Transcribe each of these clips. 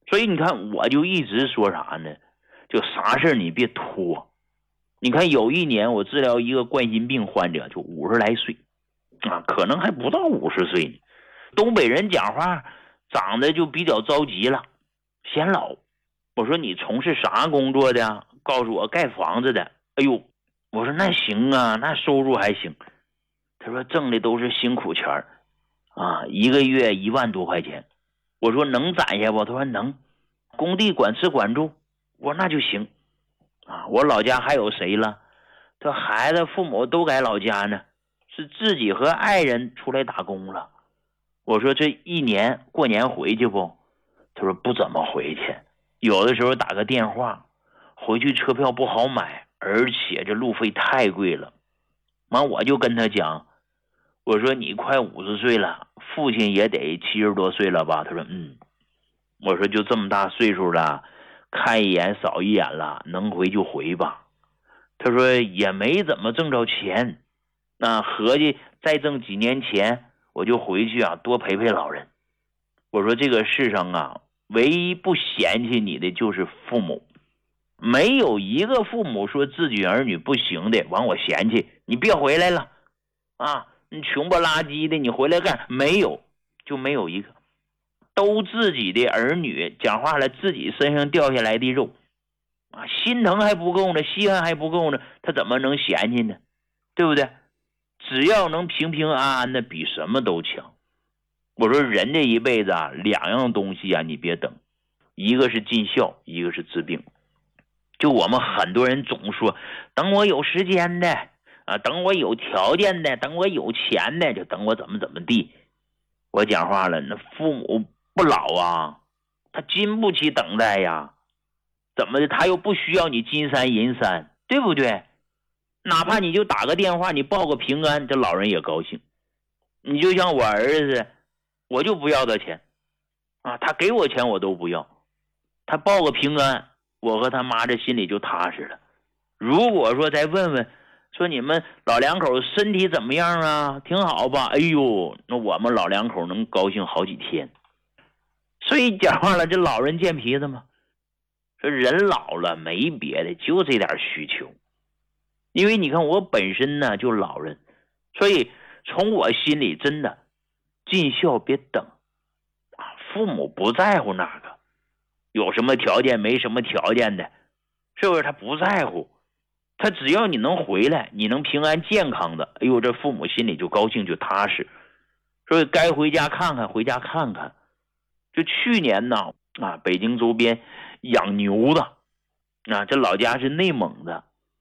所以你看，我就一直说啥呢？就啥事你别拖。你看有一年我治疗一个冠心病患者，就50来岁啊，可能还不到50岁呢。东北人讲话长得就比较着急了，显老。我说你从事啥工作的呀？告诉我盖房子的。哎呦，我说那行啊，那收入还行。他说挣的都是辛苦钱啊，一个月1万多块钱。我说能攒下不？他说能，工地管吃管住。我说那就行啊。我老家还有谁了？他孩子父母都在老家呢，是自己和爱人出来打工了。我说这一年过年回去不？他说不怎么回去，有的时候打个电话，回去车票不好买，而且这路费太贵了。完我就跟他讲，我说你快50岁了，父亲也得70多岁了吧？他说我说就这么大岁数了，看一眼扫一眼了，能回就回吧。他说也没怎么挣着钱，那合计再挣几年钱我就回去啊，多陪陪老人。我说这个世上啊，唯一不嫌弃你的就是父母，没有一个父母说自己儿女不行的完我嫌弃你别回来了啊，你穷不拉几的你回来干？没有，就没有一个。都自己的儿女，讲话了自己身上掉下来的肉啊，心疼还不够呢，稀罕还不够呢，他怎么能嫌弃呢？对不对？只要能平平安安的，比什么都强。我说人这一辈子啊，2样东西啊，你别等，一个是尽孝，一个是治病。就我们很多人总说等我有时间的啊，等我有条件的，等我有钱的，就等我怎么地。我讲话了，那父母不老啊，他经不起等待呀，怎么的？他又不需要你金山银山，对不对？哪怕你就打个电话，你报个平安，这老人也高兴。你就像我儿子，我就不要他钱啊，他给我钱我都不要，他报个平安，我和他妈这心里就踏实了。如果说再问问说你们老两口身体怎么样啊？挺好吧？哎呦，那我们老两口能高兴好几天。所以讲话了，这老人健脾子嘛。说人老了没别的，就这点需求。因为你看我本身呢就老人，所以从我心里真的尽孝别等啊，父母不在乎那个有什么条件没什么条件的，是不是？他不在乎，他只要你能回来，你能平安健康的，哎呦，这父母心里就高兴就踏实。所以该回家看看回家看看。就去年呢啊，北京周边养牛的啊，这老家是内蒙的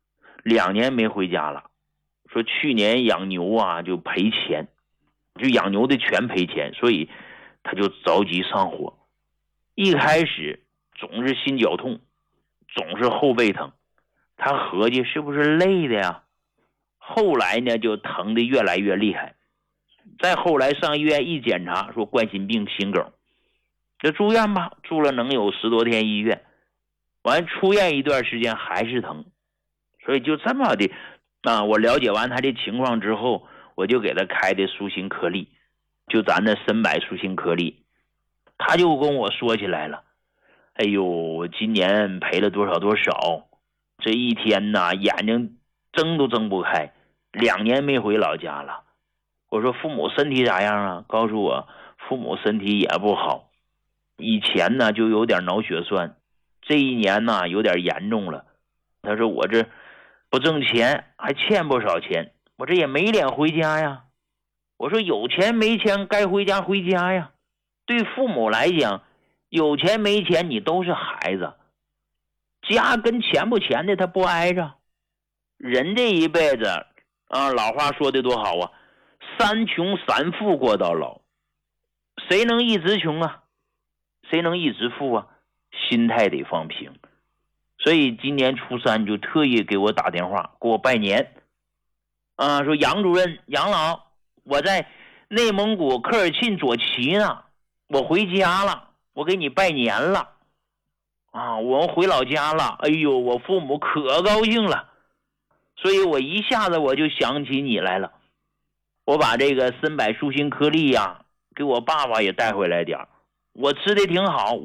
，2年没回家了。说去年养牛啊就赔钱，就养牛的全赔钱，所以他就着急上火。一开始总是心绞痛，总是后背疼，他合计是不是累的呀？后来呢就疼得越来越厉害，再后来上医院一检查，说冠心病心梗，这住院吧，住了能有10多天医院，完出院一段时间还是疼。所以就这么的啊，我了解完他的情况之后，我就给他开的舒心颗粒，就咱的参柏舒心颗粒。他就跟我说起来了，哎呦，我今年赔了多少多少，这一天呐眼睛睁都睁不开，2年没回老家了。我说父母身体咋样啊？告诉我父母身体也不好，以前呢就有点脑血栓，这一年呢有点严重了。他说我这不挣钱，还欠不少钱，我这也没脸回家呀。我说有钱没钱该回家回家呀。对父母来讲，有钱没钱你都是孩子，家跟钱不钱的他不挨着。人这一辈子啊，老话说的多好啊，三穷三富过到老。谁能一直穷啊？谁能一直富啊？心态得放平。所以今年初3就特意给我打电话给我拜年啊，说杨主任杨老，我在内蒙古科尔沁左旗呢，我回家了，我给你拜年了啊，我们回老家了。哎呦，我父母可高兴了，所以我一下子我就想起你来了。我把这个参柏舒心颗粒呀给我爸爸也带回来点，我吃的挺好。